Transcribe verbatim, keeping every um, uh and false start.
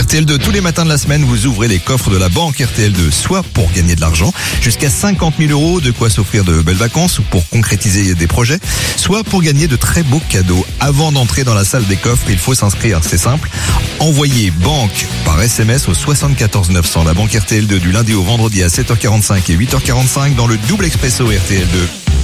T L deux, tous les matins de la semaine, vous ouvrez les coffres de la banque R T L deux, soit pour gagner de l'argent, jusqu'à cinquante mille euros, de quoi s'offrir de belles vacances ou pour concrétiser des projets, soit pour gagner de très beaux cadeaux. Avant d'entrer dans la salle des coffres, il faut s'inscrire, c'est simple. Envoyez banque par S M S au soixante-quatorze neuf cents. La banque R T L deux du lundi au vendredi à sept heures quarante-cinq et huit heures quarante-cinq dans le double expresso R T L deux.